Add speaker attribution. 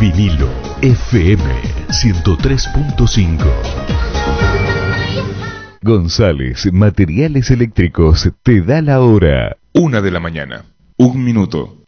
Speaker 1: Vinilo FM 103.5. González Materiales Eléctricos te da la hora.
Speaker 2: 1 de la mañana, 1 minuto.